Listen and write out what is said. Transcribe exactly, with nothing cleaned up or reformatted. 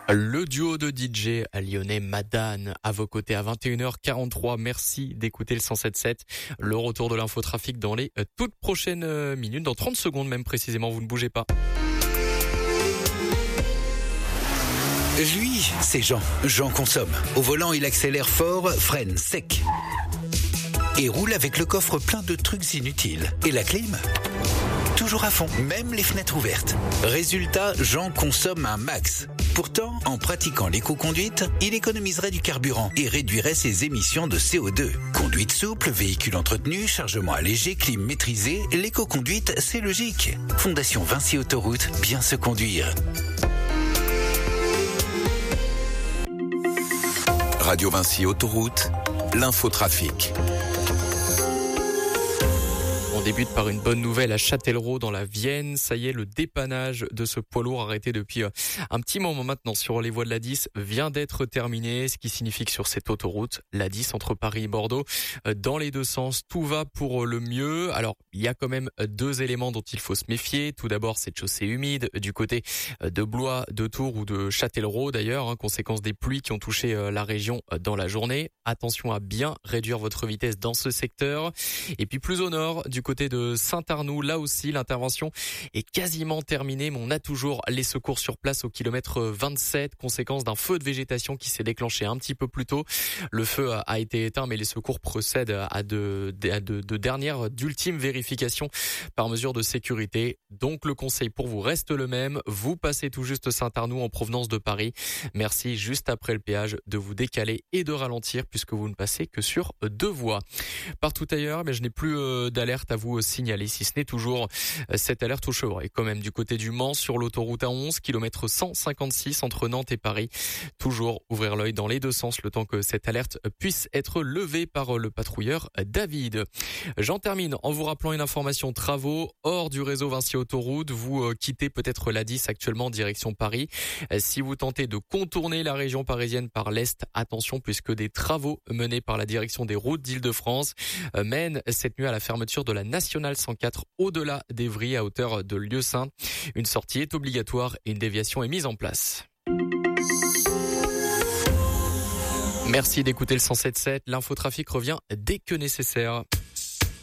Le duo de D J lyonnais Madane à vos côtés à vingt et une heures quarante-trois. Merci d'écouter le cent sept sept. Le retour de l'infotrafic dans les toutes prochaines minutes, dans trente secondes même précisément, vous ne bougez pas. Lui, c'est Jean. Jean consomme. Au volant, il accélère fort, freine sec. Et roule avec le coffre plein de trucs inutiles. Et la clim ? Toujours à fond, même les fenêtres ouvertes. Résultat, Jean consomme un max. Pourtant, en pratiquant l'éco-conduite, il économiserait du carburant et réduirait ses émissions de C O deux. Conduite souple, véhicule entretenu, chargement allégé, clim maîtrisée, l'éco-conduite, c'est logique. Fondation Vinci Autoroute, bien se conduire. Radio Vinci Autoroute, l'infotrafic. On débute par une bonne nouvelle à Châtellerault dans la Vienne. Ça y est, le dépannage de ce poids lourd arrêté depuis un petit moment maintenant sur les voies de l'A dix vient d'être terminé, ce qui signifie que sur cette autoroute, l'A dix entre Paris et Bordeaux, dans les deux sens, tout va pour le mieux. Alors, il y a quand même deux éléments dont il faut se méfier. Tout d'abord, cette chaussée humide du côté de Blois, de Tours ou de Châtellerault d'ailleurs, hein, conséquence des pluies qui ont touché la région dans la journée. Attention à bien réduire votre vitesse dans ce secteur. Et puis plus au nord, du côté de Saint-Arnoux, là aussi l'intervention est quasiment terminée, mais on a toujours les secours sur place au kilomètre vingt-sept, conséquence d'un feu de végétation qui s'est déclenché un petit peu plus tôt. Le feu a été éteint, mais les secours procèdent à de, de, de, de dernières, d'ultimes vérifications par mesure de sécurité. Donc le conseil pour vous reste le même, vous passez tout juste Saint-Arnoux en provenance de Paris. Merci juste après le péage de vous décaler et de ralentir puisque vous ne passez que sur deux voies. Partout ailleurs, mais je n'ai plus euh, d'alerte à vous signaler, si ce n'est toujours euh, cette alerte au chevreuil. Quand même du côté du Mans sur l'autoroute A onze, kilomètre cent cinquante-six entre Nantes et Paris. Toujours ouvrir l'œil dans les deux sens le temps que cette alerte puisse être levée par le patrouilleur David. J'en termine en vous rappelant une information travaux hors du réseau Vinci Autoroute. Vous euh, quittez peut-être l'A dix actuellement direction Paris. Euh, si vous tentez de contourner la région parisienne par l'est, attention puisque des travaux menés par la direction des routes d'Île-de-France euh, mènent cette nuit à la fermeture de la nationale cent quatre au-delà d'Evry à hauteur de Lieu-Saint. Une sortie est obligatoire et une déviation est mise en place. Merci d'écouter le cent sept sept. L'infotrafic revient dès que nécessaire.